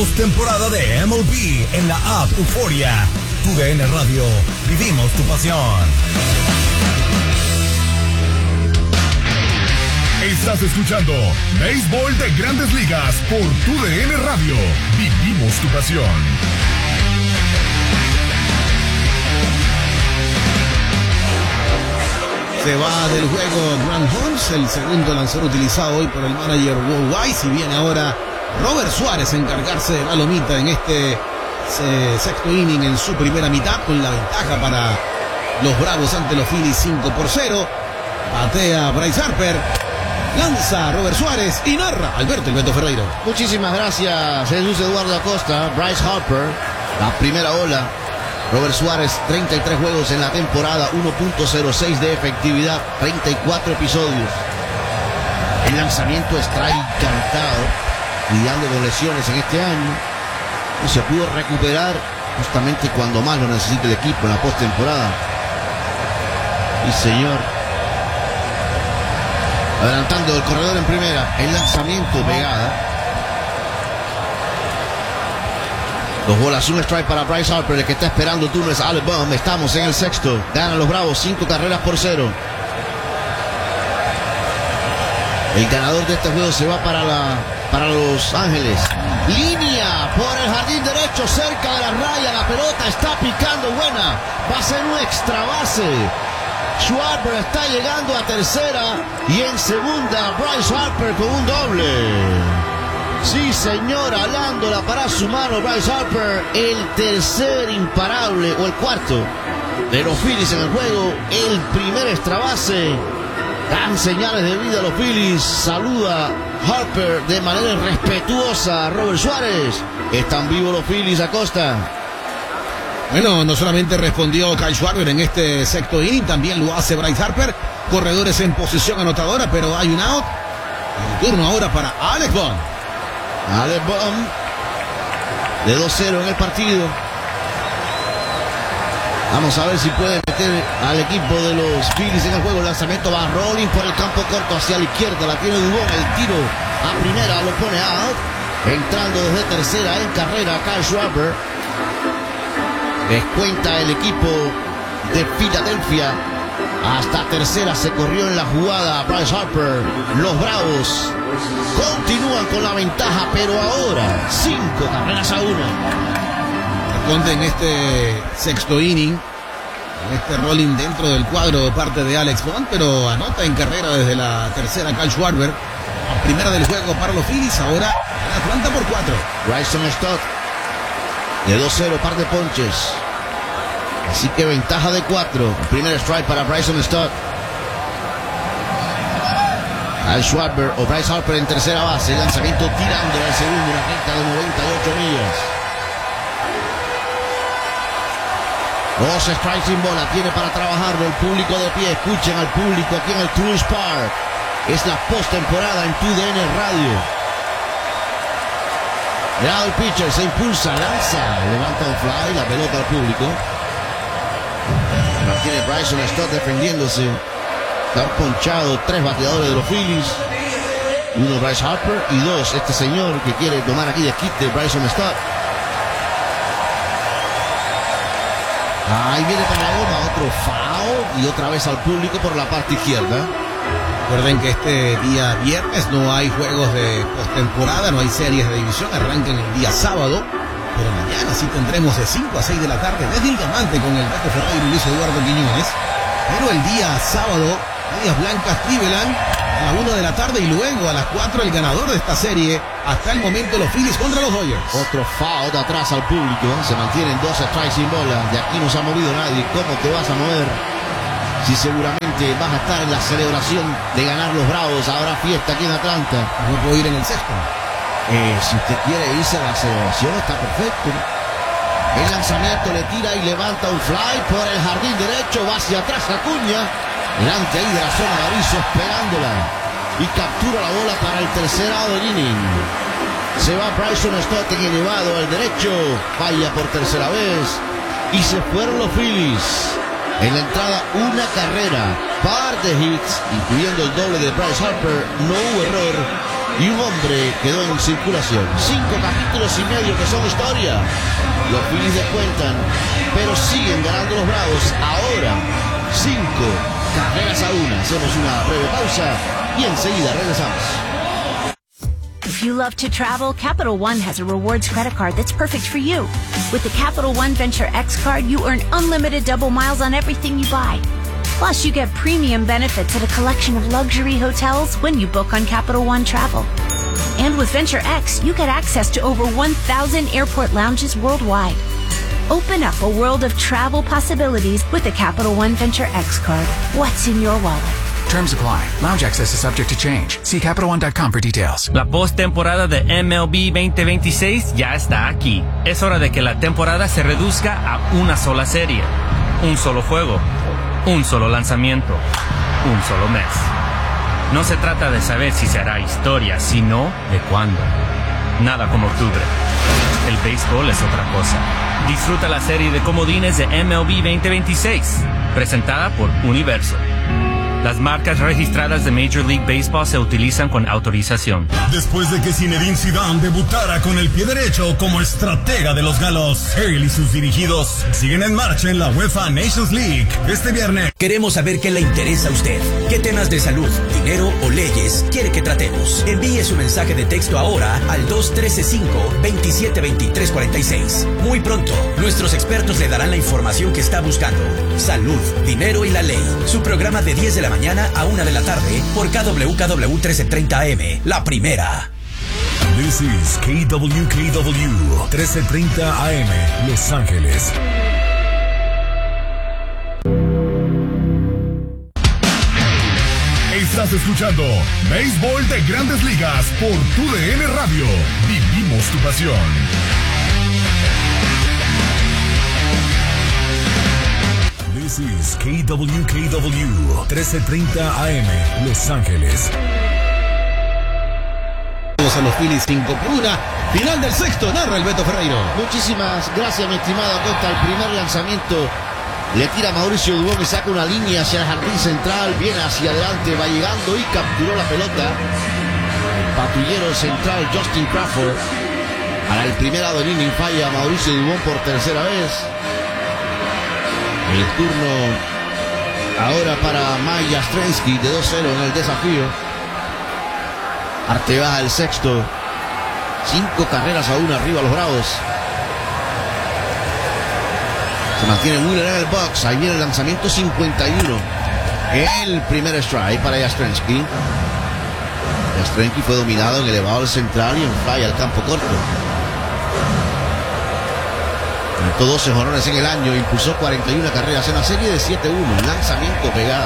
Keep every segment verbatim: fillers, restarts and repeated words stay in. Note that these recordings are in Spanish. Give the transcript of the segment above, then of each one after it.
postemporada de M L B en la app Euforia. Tu D N Radio, vivimos tu pasión. Estás escuchando Béisbol de Grandes Ligas por Tu D N Radio. Vivimos tu pasión. Se va del juego Grant Holmes, el segundo lanzador utilizado hoy por el manager Will Wise, y viene ahora Robert Suárez a encargarse de la lomita en este eh, sexto inning en su primera mitad, con la ventaja para los Bravos ante los Phillies cinco por cero. Batea Bryce Harper, lanza Robert Suárez y narra Alberto El Beto Ferreiro. Muchísimas gracias, Jesús Eduardo Acosta. Bryce Harper, la primera ola. Robert Suárez, treinta y tres juegos en la temporada, uno punto cero seis de efectividad, treinta y cuatro episodios. El lanzamiento strike cantado, lidiando con lesiones en este año, y se pudo recuperar justamente cuando más lo necesita el equipo en la postemporada. Y señor, adelantando el corredor en primera, el lanzamiento pegada. Dos bolas, un strike para Bryce Harper. El que está esperando turno es Alec Bohm. Estamos en el sexto. Ganan los Bravos cinco carreras por cero. El ganador de este juego se va para, la, para Los Ángeles. Línea por el jardín derecho, cerca de la raya. La pelota está picando, buena. Va a ser un extra base. Schwarber está llegando a tercera. Y en segunda, Bryce Harper con un doble. Sí, señor, alándola para su mano Bryce Harper, el tercer imparable, o el cuarto de los Phillies en el juego, el primer extra base. Dan señales de vida a los Phillies. Saluda Harper de manera respetuosa a Robert Suárez. Están vivos los Phillies, Acosta. Bueno, no solamente respondió Kyle Schwarber en este sexto inning, también lo hace Bryce Harper. Corredores en posición anotadora, pero hay un out. El turno ahora para Alec Bohm. Alec Bohm de dos cero en el partido. Vamos a ver si puede meter al equipo de los Phillies en el juego. El lanzamiento va rolling por el campo corto hacia la izquierda. La tiene Dubón. El tiro a primera lo pone out. Entrando desde tercera en carrera Kyle Schwarber. Descuenta el equipo de Filadelfia. Hasta tercera se corrió en la jugada Bryce Harper. Los Bravos continúan con la ventaja, pero ahora cinco carreras a una. Responde en este sexto inning, en este rolling dentro del cuadro de parte de Alex Bohm, pero anota en carrera desde la tercera Kyle Schwarber. La primera del juego para los Phillies, ahora en Atlanta por cuatro. Bryson Stott de dos cero, par de ponches. Así que ventaja de cuatro. Primer strike para Bryson Stott. Al Schwarber o Bryce Harper en tercera base. Lanzamiento tirando al segundo, una recta de noventa y ocho millas. Dos strikes sin bola. Tiene para trabajarlo el público de pie. Escuchen al público aquí en el Truist Park. Es la postemporada en Tu D N Radio. Llegado el pitcher, se impulsa, lanza, levanta un fly, la pelota al público. Mantiene Bryson Stott defendiéndose. Están ponchados tres bateadores de los Phillies. Uno Bryce Harper y dos este señor que quiere tomar aquí de quite, Bryson Stott. Ahí viene para la goma, otro foul y otra vez al público por la parte izquierda. Recuerden que este día viernes no hay juegos de postemporada, no hay series de división, arrancan el día sábado. Pero mañana sí tendremos de cinco a seis de la tarde desde el Diamante con el Beto Ferreiro y Luis Eduardo Quiñones. Pero el día sábado, Medias Blancas Cleveland a la una de la tarde y luego a las cuatro el ganador de esta serie hasta el momento los Phillies contra los Dodgers. Otro foul de atrás al público, se mantienen dos strikes sin bola. De aquí no se ha movido nadie. ¿Cómo te vas a mover si seguramente vas a estar en la celebración de ganar los Bravos? Ahora fiesta aquí en Atlanta. No puedo ir en el sexto. Eh, si usted quiere irse a la celebración, está perfecto. El lanzamiento le tira y levanta un fly por el jardín derecho, va hacia atrás Acuña, delante ahí de la zona de aviso esperándola, y captura la bola para el tercer out del inning. Se va Bryson Stott en elevado al derecho, falla por tercera vez y se fueron los Phillies. En la entrada una carrera, par de hits, incluyendo el doble de Bryce Harper. No hubo error y un hombre quedó en circulación. Cinco capítulos y medio que son historia. Los Phillies descuentan, pero siguen ganando los Bravos. Ahora, cinco carreras a una. Hacemos una breve pausa y enseguida regresamos. If you love to travel, Capital One has a rewards credit card that's perfect for you. With the Capital One Venture X card, you earn unlimited double miles on everything you buy. Plus, you get premium benefits at a collection of luxury hotels when you book on Capital One Travel. And with Venture X, you get access to over one thousand airport lounges worldwide. Open up a world of travel possibilities with the Capital One Venture X card. What's in your wallet? Terms apply. Lounge access is subject to change. See Capital One dot com for details. La postemporada de M L B veinte veintiséis ya está aquí. Es hora de que la temporada se reduzca a una sola serie, un solo juego, un solo lanzamiento, un solo mes. No se trata de saber si se hará historia, sino de cuándo. Nada como octubre. El béisbol es otra cosa. Disfruta la serie de comodines de M L B veinte veintiséis, presentada por Universo. Las marcas registradas de Major League Baseball se utilizan con autorización. Después de que Zinedine Zidane debutara con el pie derecho como estratega de los galos, él y sus dirigidos siguen en marcha en la UEFA Nations League este viernes. Queremos saber qué le interesa a usted. ¿Qué temas de salud, dinero o leyes quiere que tratemos? Envíe su mensaje de texto ahora al dos uno tres cinco, dos siete dos tres cuatro seis. Muy pronto, nuestros expertos le darán la información que está buscando. Salud, dinero y la ley. Su programa de diez de la mañana a una de la tarde por K W K W trece treinta A M, la primera. This is K W K W trece treinta A M, Los Ángeles. Estás escuchando Béisbol de Grandes Ligas por tu D N Radio. Vivimos tu pasión. This is K W K W trece treinta A M, Los Ángeles. A los Phillies cinco por uno. Final del sexto, narra el Beto Ferreiro. Muchísimas gracias, mi estimado Acosta. El primer lanzamiento le tira Mauricio Dubón y saca una línea hacia el jardín central. Viene hacia adelante, va llegando y capturó la pelota. El patrullero central Justin Crawford. Para el primer lado del inning falla Mauricio Dubón por tercera vez. El turno ahora para Mike Yastrzemski de dos cero en el desafío. Arte baja el sexto. Cinco carreras a una arriba los Bravos. Se mantiene Wheeler en el box. Ahí viene el lanzamiento cincuenta y uno. El primer strike para Yastrzemski. Yastrzemski fue dominado en elevado al central y en fly al campo corto. Conectó doce jonrones en el año. Impulsó cuarenta y una carreras en la serie de siete uno. Lanzamiento pegado.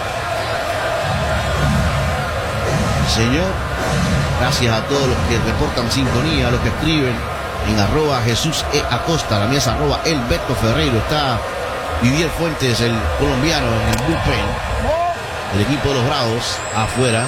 Señor, gracias a todos los que reportan sintonía, a los que escriben en arroba Jesús E. Acosta, la mía es arroba El Beto Ferreiro. Está Vivier Fuentes, el colombiano, en el bullpen. El equipo de los Bravos afuera.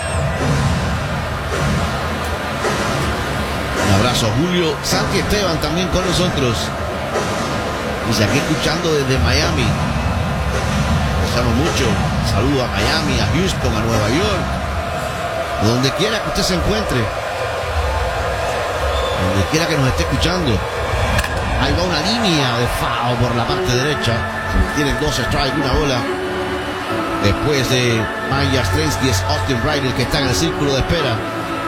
Un abrazo a Julio Santi Esteban también con nosotros. Dice aquí escuchando desde Miami. Estamos mucho. Saludo a Miami, a Houston, a Nueva York. Donde quiera que usted se encuentre. Donde quiera que nos esté escuchando. Ahí va una línea de foul por la parte derecha. Tienen dos strikes, una bola. Después de Mike Yastrzemski es Austin Riley el que está en el círculo de espera.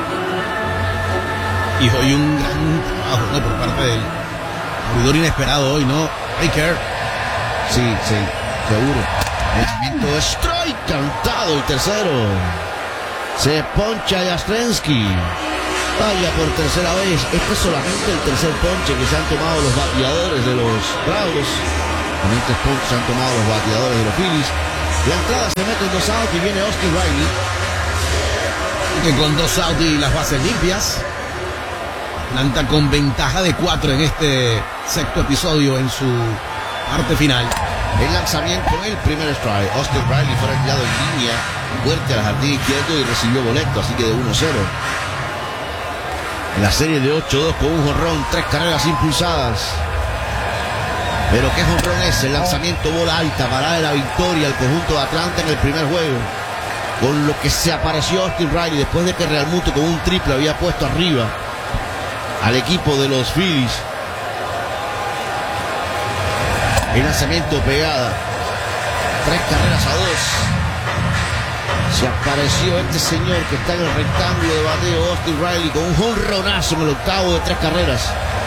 Y hoy un gran trabajo, ¿no?, por parte del abridor inesperado hoy, ¿no? Baker. Sí, sí, seguro. Lanzamiento de strike cantado y tercero. Se poncha Yastrzemski. Vaya por tercera vez. Este es solamente el tercer ponche que se han tomado los bateadores de los Bravos. Solamente ponches se han tomado los bateadores de los Phillies. La entrada se mete en dos outs y viene Austin Riley. Que con dos outs y las bases limpias, Atlanta con ventaja de cuatro en este sexto episodio en su parte final. El lanzamiento, el primer strike. Austin Riley fue retirado en línea fuerte al jardín izquierdo y recibió boleto, así que de uno cero. En la serie de ocho dos con un jonrón, tres carreras impulsadas. Pero qué jonrón es, el lanzamiento, bola alta para darle la victoria al conjunto de Atlanta en el primer juego. con lo que se apareció Austin Riley después de que Real Muto con un triple había puesto arriba al equipo de los Phillies. El lanzamiento pegada, tres carreras a dos. Se apareció este señor que está en el rectángulo de bateo, Austin Riley, con un jonronazo en el octavo de tres carreras.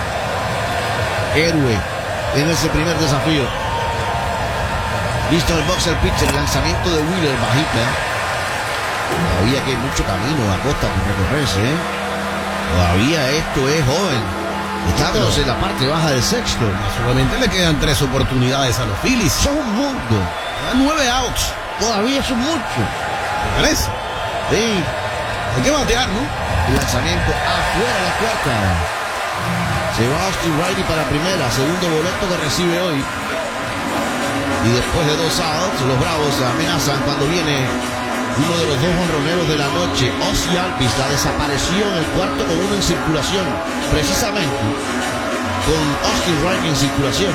Héroe en ese primer desafío. Listo en el box el pitcher, el lanzamiento de Wheeler bajita. Todavía que hay mucho camino a costa por recorrerse, ¿eh? Todavía esto es joven. Estamos en la parte baja del sexto. Solamente le quedan tres oportunidades a los Phillies. Son un mundo. Quedan nueve outs. Todavía son mucho. ¿Te parece? Sí. Hay que batear, ¿no? El lanzamiento afuera de la cuarta. Se va Austin Riley para primera. Segundo boleto que recibe hoy. Y después de dos outs, los Bravos amenazan cuando viene uno de los dos jonroneros de la noche. Ozzie Albies la desapareció en el cuarto con uno en circulación. Precisamente con Austin Riley en circulación.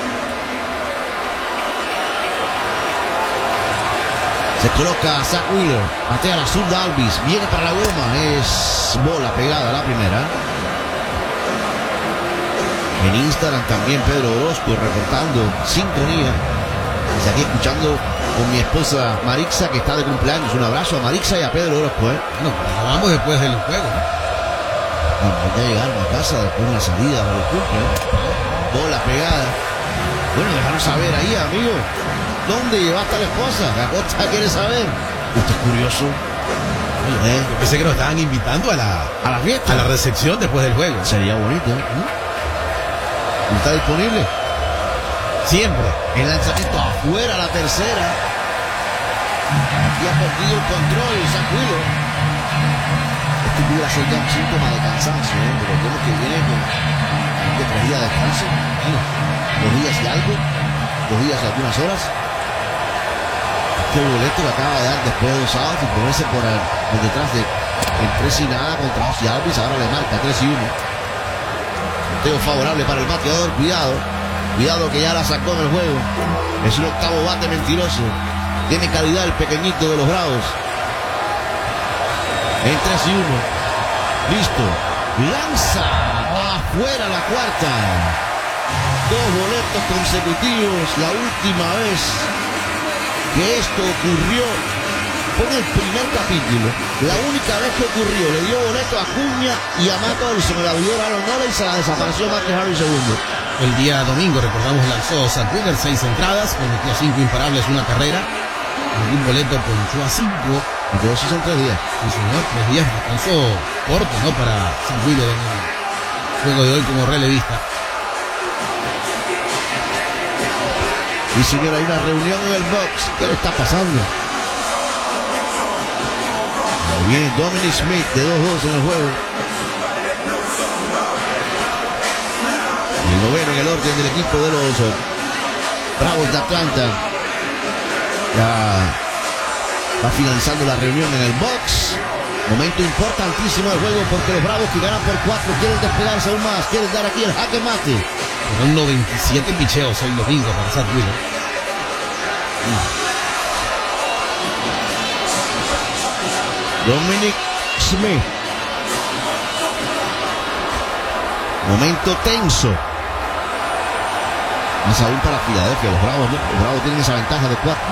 Se coloca Zach Wheeler, batea la zurda Albies, viene para la goma, es bola pegada la primera. En Instagram también Pedro Orozco reportando sintonía. Desde aquí escuchando con mi esposa Marixa, que está de cumpleaños. Un abrazo a Marixa y a Pedro Orozco, ¿eh? Bueno, acabamos después del juego, ¿no? Bueno, ya llegaron a casa después de una salida de los cumples, ¿eh? Bola pegada. Bueno, déjanos saber ahí, amigo. ¿Dónde llevaste a la esposa? La Costa quiere saber. Usted es curioso. ¿Eh? Yo pensé que nos estaban invitando a la, a la fiesta, a la recepción después del juego. Sería bonito, ¿eh? ¿Está disponible? Siempre. El lanzamiento afuera, la tercera. Y ha perdido el control, Zach Wheeler. Esto pudiera ser ya un síntoma de cansancio, ¿eh? Pero tenemos que viene con de tres días de descanso. Bueno, dos días y algo. Dos días y algunas horas. Este boleto que acaba de dar después de dos outs y ponerse por, el, por detrás de el tres y nada contra Ozzie Albies. Ahora le marca tres y uno. Conteo favorable para el bateador. Cuidado. Cuidado que ya la sacó en el juego. Es un octavo bate mentiroso. Tiene calidad el pequeñito de los Bravos. En tres y uno. Listo. Lanza. Afuera la cuarta. Dos boletos consecutivos. La última vez que esto ocurrió fue en el primer capítulo. La única vez que ocurrió. Le dio boleto a Acuña y a Matt Olson. El abridor Aaron Nola y se la desapareció Matt Harry segundo. El día domingo, recordamos, lanzó Zach Wheeler seis entradas, convirtió a cinco imparables, una carrera. Un boleto ponchó a cinco. Y todos esos son tres días. Sí, señor, tres días. Descanso corto, ¿no? Para Zach Wheeler en el juego de hoy como relevista. Y señor, hay una reunión en el box. ¿Qué le está pasando? Muy bien, Dominic Smith de dos dos en el juego. El noveno en el orden del equipo de los Bravos de Atlanta. Ya va finalizando la reunión en el box. Momento importantísimo del juego porque los Bravos que ganan por cuatro quieren despegarse aún más. Quieren dar aquí el jaque mate. Fueron noventa y siete picheos el domingo para Zach Wheeler. Dominic Smith. Momento tenso. Más aún para Filadelfia. Los Bravos, ¿no? Los Bravos tienen esa ventaja de cuatro.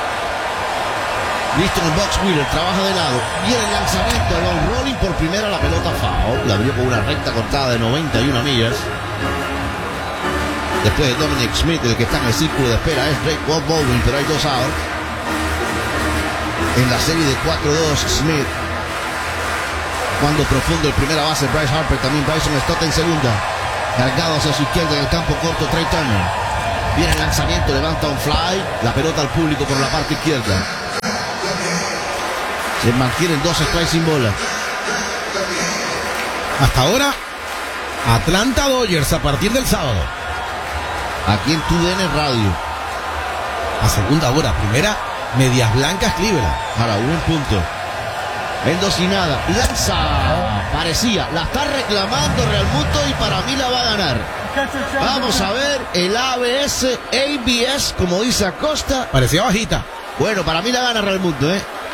Listo en el box Wheeler. Trabaja de lado. Viene el lanzamiento. El rolling por primera. La pelota foul. La abrió con una recta cortada de noventa y una millas. Después de Dominic Smith, el que está en el círculo de espera es Drake Baldwin, pero hay dos outs. En la serie de cuatro dos, Smith. Cuando profundo el primera base, Bryce Harper, también Bryson Stott en segunda. Cargado hacia su izquierda en el campo corto, Trey Turner. Viene el lanzamiento, levanta un fly. La pelota al público por la parte izquierda. Se mantienen dos strikes sin bola. Hasta ahora, Atlanta Dodgers a partir del sábado. Aquí en tu D N Radio. A segunda hora, primera, Medias Blancas Cleveland. Para un punto. En dos y nada. Lanza. Parecía. La está reclamando Real Muto y para mí la va a ganar. Vamos a ver el A B S, A B S, como dice Acosta. Parecía bajita. Bueno, para mí la gana Real Muto, ¿eh?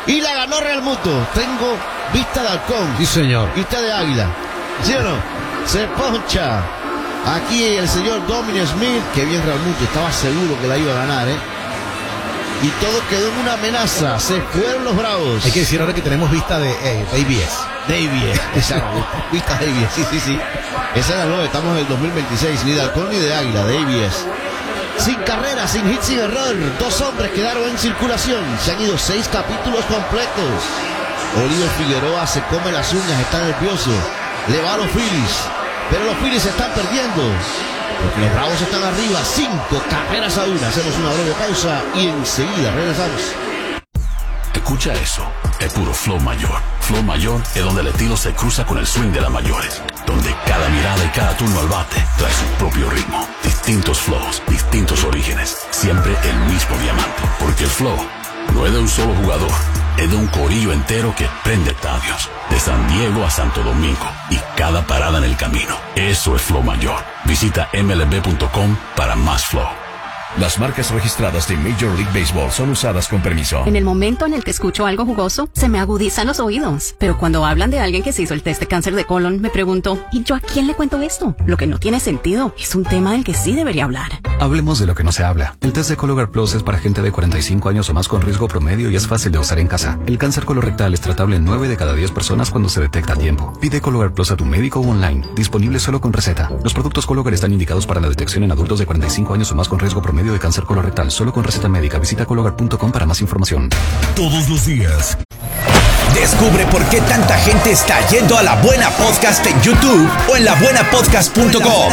Y la ganó Real Muto. Tengo vista de halcón. Sí, señor. Vista de águila. ¿Sí o no? Se poncha. Aquí el señor Dominic Smith, que bien Real Muto, estaba seguro que la iba a ganar, ¿eh? Y todo quedó en una amenaza. Se fueron los Bravos. Hay que decir ahora que tenemos vista de eh, A B S. Davies, exacto. Vista Davies, sí, sí, sí. Esa es la nueva, estamos en el dos mil veintiséis. Ni de halcón ni de águila, Davies. Sin carrera, sin hit, sin error. Dos hombres quedaron en circulación. Se han ido seis capítulos completos. Oliver Figueroa se come las uñas, está nervioso. Le va a los Phillies. Pero los Phillies están perdiendo. Porque los Bravos están arriba. Cinco carreras a una. Hacemos una breve pausa y enseguida regresamos. Escucha eso. Es puro flow mayor. Flow mayor es donde el estilo se cruza con el swing de las mayores. Donde cada mirada y cada turno al bate trae su propio ritmo. Distintos flows, distintos orígenes. Siempre el mismo diamante. Porque el flow no es de un solo jugador. Es de un corillo entero que prende estadios. De San Diego a Santo Domingo. Y cada parada en el camino. Eso es flow mayor. Visita M L B punto com para más flow. Las marcas registradas de Major League Baseball son usadas con permiso. En el momento en el que escucho algo jugoso, se me agudizan los oídos. Pero cuando hablan de alguien que se hizo el test de cáncer de colon, me pregunto, ¿y yo a quién le cuento esto? Lo que no tiene sentido. Es un tema del que sí debería hablar. Hablemos de lo que no se habla. El test de Cologuard Plus es para gente de cuarenta y cinco años o más con riesgo promedio y es fácil de usar en casa. El cáncer colorectal es tratable en nueve de cada diez personas cuando se detecta a tiempo. Pide Cologuard Plus a tu médico o online. Disponible solo con receta. Los productos Cologuard están indicados para la detección en adultos de cuarenta y cinco años o más con riesgo promedio de cáncer colorectal. Solo con receta médica. Visita Cologuard punto com para más información. Todos los días. Descubre por qué tanta gente está yendo a La Buena Podcast en YouTube o en la buena podcast punto com.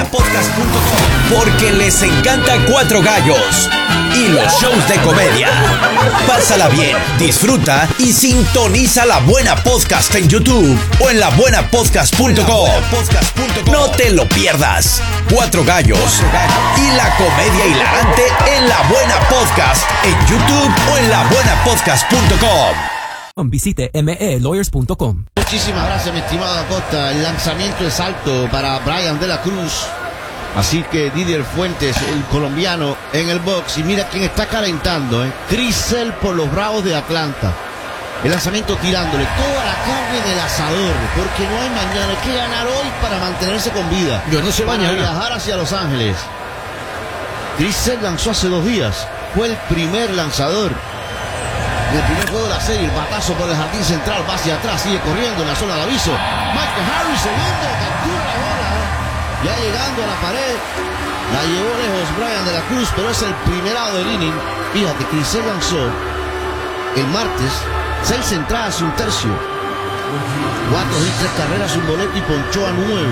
Porque les encanta Cuatro Gallos y los shows de comedia. Pásala bien, disfruta y sintoniza La Buena Podcast en YouTube o en la buena podcast punto com. No te lo pierdas. Cuatro Gallos y la comedia hilarante en La Buena Podcast en YouTube o en la buena podcast punto com. Visite m e lawyers punto com. Muchísimas gracias, mi estimado Acosta. El lanzamiento es alto para Brian de la Cruz. Así que Didier Fuentes, el colombiano, en el box. Y mira quién está calentando, ¿eh? Chris Sale por los Bravos de Atlanta. El lanzamiento tirándole toda la carne del asador. Porque no hay mañana. Hay que ganar hoy para mantenerse con vida. Yo no sé para mañana. viajar hacia Los Ángeles. Chris Sale lanzó hace dos días. Fue el primer lanzador del primer juego de la serie. El batazo por el jardín central, va hacia atrás, sigue corriendo en la zona de aviso. Michael Harris, segundo, captura la bola. Ya llegando a la pared, la llevó lejos Brian de la Cruz, pero es el primerado del inning. Fíjate, Chris lanzó el martes seis entradas y un tercio, cuatro y tres carreras, un boleto y ponchó a nueve.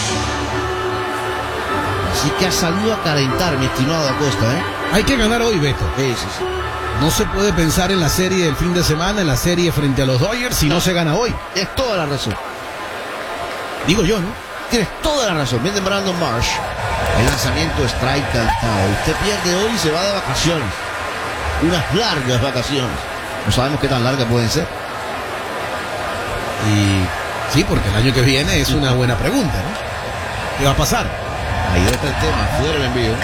Así que ha salido a calentar, mi estimado Acosta, ¿eh? Hay que ganar hoy, Beto. Sí, sí, sí. No se puede pensar en la serie del fin de semana, en la serie frente a los Dodgers, si no, no se gana hoy. Tienes toda la razón. Digo yo, ¿no? Tienes toda la razón. Viene Brandon Marsh. El lanzamiento strike cantado. Usted pierde hoy y se va de vacaciones. Unas largas vacaciones. No sabemos qué tan largas pueden ser. Y sí, porque el año que viene es una buena pregunta, ¿no? ¿Qué va a pasar? Ahí está el tema. Fuera el envío.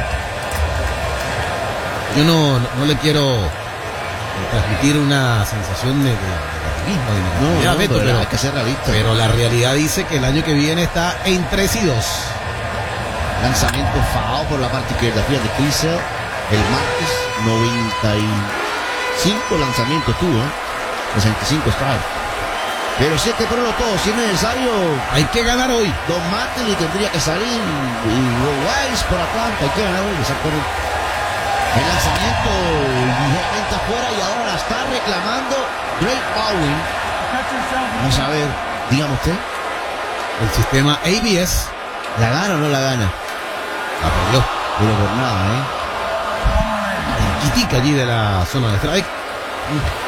Yo no, no, no le quiero transmitir una sensación de, de negativismo, de negatividad, no, no, Beto, pero, pero hay que ser realista. Pero la realidad dice que el año que viene está en tres y dos. Lanzamiento fajado por la parte izquierda. Fíjate, Chris el martes noventa y cinco lanzamientos tuvo, ¿eh? sesenta y cinco strikes. Pero si es que ponerlo todo, si es necesario, hay que ganar hoy. Don Martin tendría que salir y Wise por Atlanta. Hay que ganar hoy, exactamente. El lanzamiento ligeramente afuera y ahora la está reclamando Drake Baldwin. Vamos a ver, dígame usted. El sistema A B S. ¿La gana o no la gana? La perdió. Pero por nada, ¿eh? Quitica allí de la zona de strike.